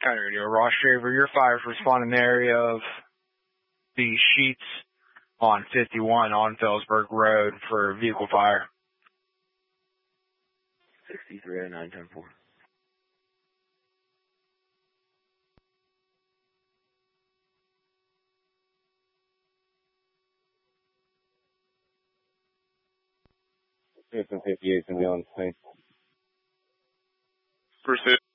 County Radio, Ross Shaver, your fires respond in the area of the Sheets on 51 on Fellsburg Road for vehicle fire. 6309-10-4. Citizen 58 is going to be on the scene. Pursuit.